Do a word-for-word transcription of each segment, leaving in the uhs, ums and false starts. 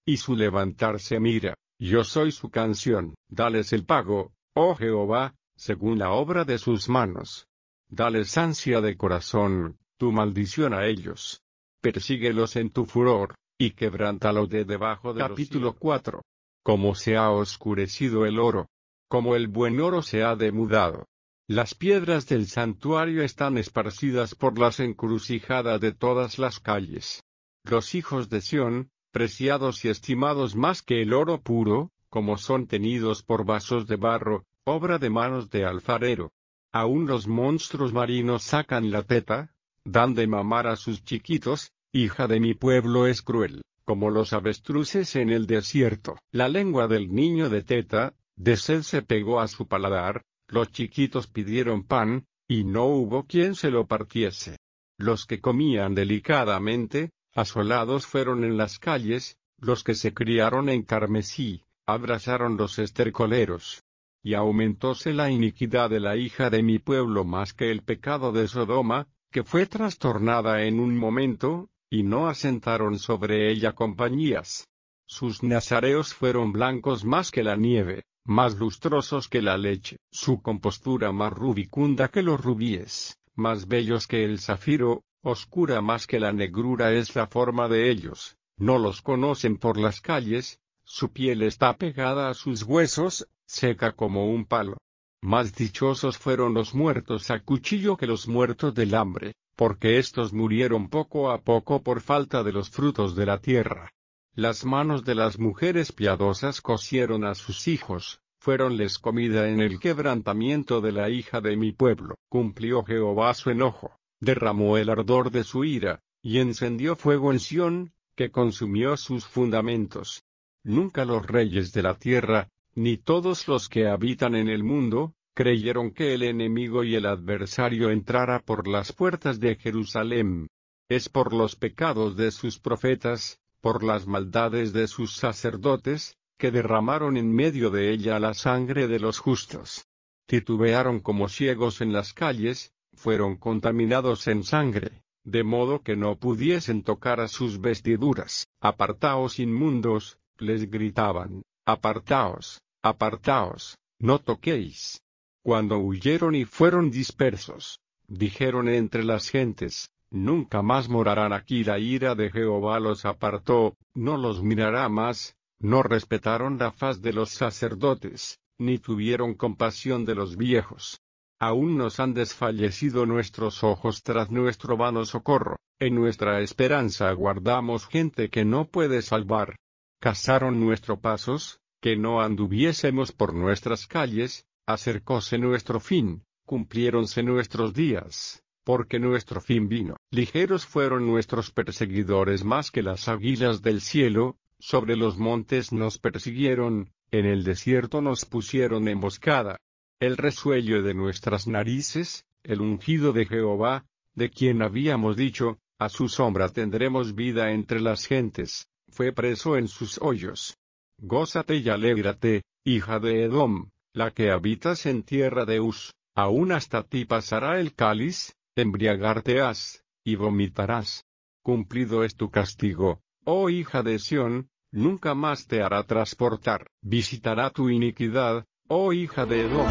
y su levantarse mira, yo soy su canción. Dales el pago, oh Jehová, según la obra de sus manos. Dales ansia de corazón, tu maldición a ellos. Persíguelos en tu furor, y quebrántalo de debajo de los cielos. Capítulo cuatro. Como se ha oscurecido el oro, como el buen oro se ha demudado. Las piedras del santuario están esparcidas por las encrucijadas de todas las calles. Los hijos de Sión, preciados y estimados más que el oro puro, como son tenidos por vasos de barro, obra de manos de alfarero. Aún los monstruos marinos sacan la teta, dan de mamar a sus chiquitos, hija de mi pueblo es cruel, como los avestruces en el desierto. La lengua del niño de teta, de sed se pegó a su paladar, los chiquitos pidieron pan, y no hubo quien se lo partiese. Los que comían delicadamente, asolados fueron en las calles, los que se criaron en carmesí, abrazaron los estercoleros. Y aumentóse la iniquidad de la hija de mi pueblo más que el pecado de Sodoma, que fue trastornada en un momento, y no asentaron sobre ella compañías. Sus nazareos fueron blancos más que la nieve, más lustrosos que la leche, su compostura más rubicunda que los rubíes, más bellos que el zafiro, oscura más que la negrura es la forma de ellos, no los conocen por las calles, su piel está pegada a sus huesos, seca como un palo. Más dichosos fueron los muertos a cuchillo que los muertos del hambre, porque éstos murieron poco a poco por falta de los frutos de la tierra. Las manos de las mujeres piadosas cocieron a sus hijos, fuéronles comida en el quebrantamiento de la hija de mi pueblo. Cumplió Jehová su enojo, derramó el ardor de su ira, y encendió fuego en Sión, que consumió sus fundamentos. Nunca los reyes de la tierra, ni todos los que habitan en el mundo, creyeron que el enemigo y el adversario entrara por las puertas de Jerusalén. Es por los pecados de sus profetas, por las maldades de sus sacerdotes, que derramaron en medio de ella la sangre de los justos. Titubearon como ciegos en las calles, fueron contaminados en sangre, de modo que no pudiesen tocar a sus vestiduras. Apartaos inmundos, les gritaban, apartaos, apartaos, no toquéis. Cuando huyeron y fueron dispersos, dijeron entre las gentes, nunca más morarán aquí. La ira de Jehová los apartó, no los mirará más, no respetaron la faz de los sacerdotes, ni tuvieron compasión de los viejos. Aún nos han desfallecido nuestros ojos tras nuestro vano socorro, en nuestra esperanza aguardamos gente que no puede salvar. Cazaron nuestros pasos, que no anduviésemos por nuestras calles, acercóse nuestro fin, cumpliéronse nuestros días, porque nuestro fin vino. Ligeros fueron nuestros perseguidores más que las águilas del cielo, sobre los montes nos persiguieron, en el desierto nos pusieron emboscada. El resuello de nuestras narices, el ungido de Jehová, de quien habíamos dicho, a su sombra tendremos vida entre las gentes, fue preso en sus hoyos. Gózate y alégrate, hija de Edom, la que habitas en tierra de Uz, aún hasta ti pasará el cáliz, embriagarte has, y vomitarás. Cumplido es tu castigo, oh hija de Sión, nunca más te hará transportar. Visitará tu iniquidad, oh hija de Edom.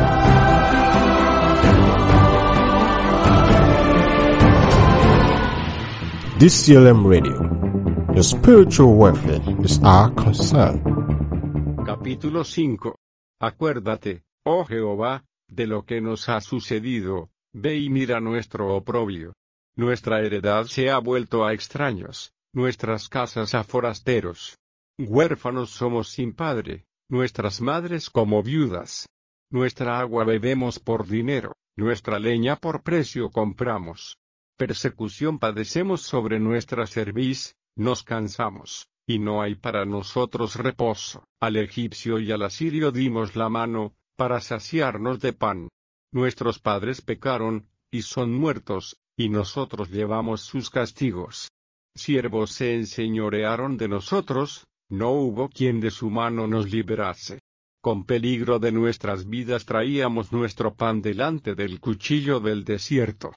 D C L M Radio. Your spiritual welfare is our concern. Capítulo cinco. Acuérdate, oh Jehová, de lo que nos ha sucedido, ve y mira nuestro oprobio. Nuestra heredad se ha vuelto a extraños, nuestras casas a forasteros. Huérfanos somos sin padre, nuestras madres como viudas. Nuestra agua bebemos por dinero, nuestra leña por precio compramos. Persecución padecemos sobre nuestra cerviz, nos cansamos, y no hay para nosotros reposo. Al egipcio y al asirio dimos la mano, para saciarnos de pan. Nuestros padres pecaron, y son muertos, y nosotros llevamos sus castigos. Siervos se enseñorearon de nosotros, no hubo quien de su mano nos liberase. Con peligro de nuestras vidas traíamos nuestro pan delante del cuchillo del desierto.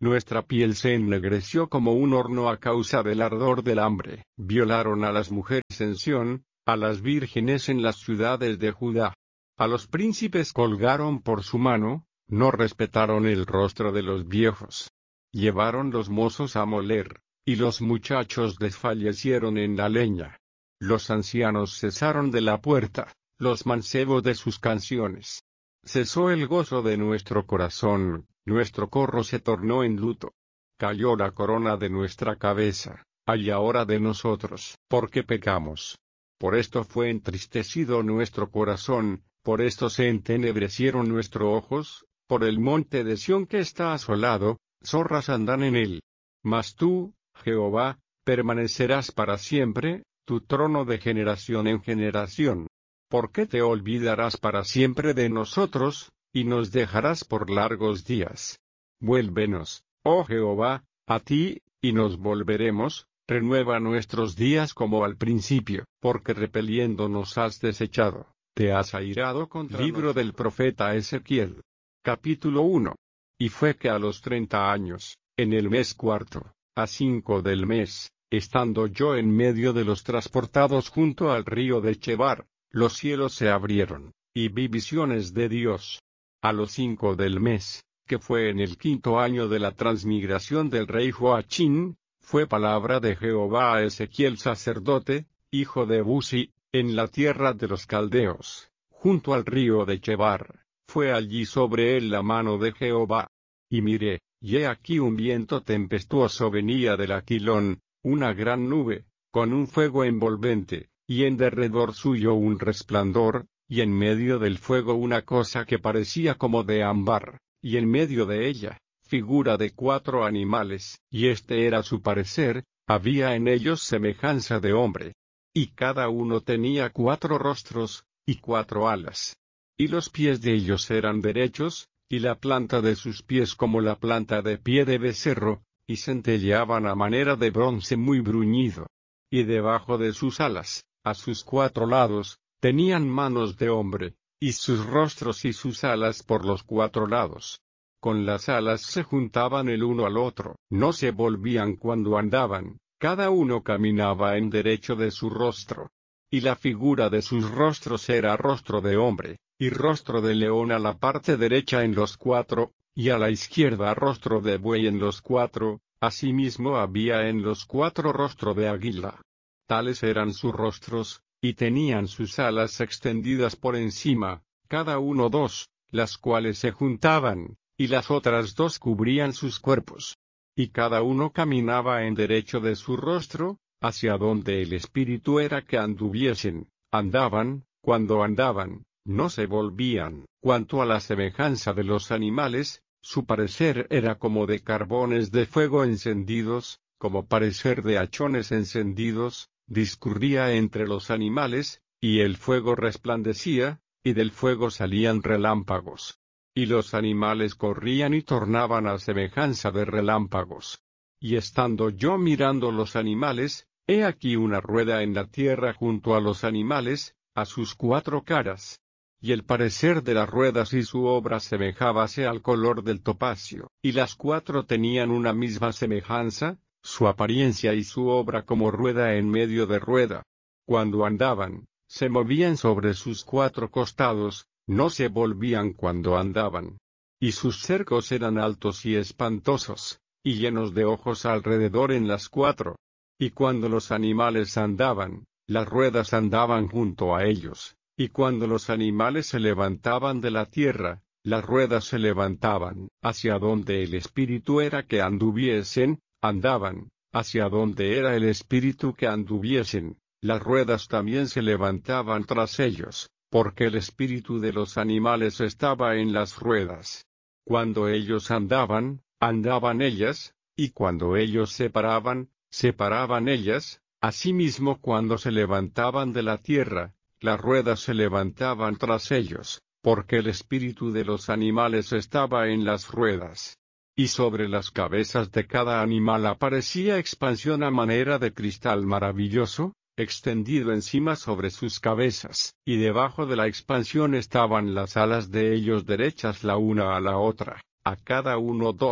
Nuestra piel se ennegreció como un horno a causa del ardor del hambre. Violaron a las mujeres en Sión, a las vírgenes en las ciudades de Judá. A los príncipes colgaron por su mano, no respetaron el rostro de los viejos. Llevaron los mozos a moler, y los muchachos desfallecieron en la leña. Los ancianos cesaron de la puerta, los mancebos de sus canciones. Cesó el gozo de nuestro corazón, nuestro corro se tornó en luto. Cayó la corona de nuestra cabeza, ay ahora de nosotros, porque pecamos. Por esto fue entristecido nuestro corazón, por esto se entenebrecieron nuestros ojos, por el monte de Sión que está asolado, zorras andan en él. Mas tú, Jehová, permanecerás para siempre, tu trono de generación en generación. ¿Por qué te olvidarás para siempre de nosotros, y nos dejarás por largos días? Vuélvenos, oh Jehová, a ti, y nos volveremos, renueva nuestros días como al principio, porque repeliendo nos has desechado, te has airado contra nosotros. Libro del profeta Ezequiel. Capítulo uno. Y fue que a los treinta años, en el mes cuarto, a cinco del mes, estando yo en medio de los transportados junto al río de Chebar, los cielos se abrieron, y vi visiones de Dios. A los cinco del mes, que fue en el quinto año de la transmigración del rey Joachín, fue palabra de Jehová a Ezequiel sacerdote, hijo de Buzi, en la tierra de los caldeos, junto al río de Chebar. Fue allí sobre él la mano de Jehová. Y miré, y he aquí un viento tempestuoso venía del Aquilón, una gran nube, con un fuego envolvente, y en derredor suyo un resplandor, y en medio del fuego una cosa que parecía como de ámbar, y en medio de ella, figura de cuatro animales, y este era su parecer, había en ellos semejanza de hombre. Y cada uno tenía cuatro rostros, y cuatro alas. Y los pies de ellos eran derechos, y la planta de sus pies como la planta de pie de becerro, y centelleaban a manera de bronce muy bruñido. Y debajo de sus alas, a sus cuatro lados, tenían manos de hombre, y sus rostros y sus alas por los cuatro lados. Con las alas se juntaban el uno al otro, no se volvían cuando andaban, cada uno caminaba en derecho de su rostro. Y la figura de sus rostros era rostro de hombre, y rostro de león a la parte derecha en los cuatro, y a la izquierda rostro de buey en los cuatro, asimismo había en los cuatro rostro de águila. Tales eran sus rostros, y tenían sus alas extendidas por encima, cada uno dos, las cuales se juntaban, y las otras dos cubrían sus cuerpos. Y cada uno caminaba en derecho de su rostro, hacia donde el espíritu era que anduviesen, andaban, cuando andaban, no se volvían. Cuanto a la semejanza de los animales, su parecer era como de carbones de fuego encendidos, como parecer de hachones encendidos, discurría entre los animales, y el fuego resplandecía, y del fuego salían relámpagos. Y los animales corrían y tornaban a semejanza de relámpagos. Y estando yo mirando los animales, he aquí una rueda en la tierra junto a los animales, a sus cuatro caras. Y el parecer de las ruedas y su obra semejábase al color del topacio, y las cuatro tenían una misma semejanza, su apariencia y su obra como rueda en medio de rueda. Cuando andaban, se movían sobre sus cuatro costados, no se volvían cuando andaban. Y sus cercos eran altos y espantosos, y llenos de ojos alrededor en las cuatro. Y cuando los animales andaban, las ruedas andaban junto a ellos, y cuando los animales se levantaban de la tierra, las ruedas se levantaban, hacia donde el espíritu era que anduviesen, andaban, hacia donde era el espíritu que anduviesen, las ruedas también se levantaban tras ellos, porque el espíritu de los animales estaba en las ruedas. Cuando ellos andaban, andaban ellas, y cuando ellos se paraban, se paraban ellas, asimismo cuando se levantaban de la tierra, las ruedas se levantaban tras ellos, porque el espíritu de los animales estaba en las ruedas. Y sobre las cabezas de cada animal aparecía expansión a manera de cristal maravilloso, extendido encima sobre sus cabezas, y debajo de la expansión estaban las alas de ellos derechas la una a la otra, a cada uno dos,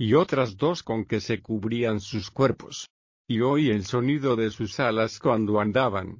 y otras dos con que se cubrían sus cuerpos. Y oí el sonido de sus alas cuando andaban,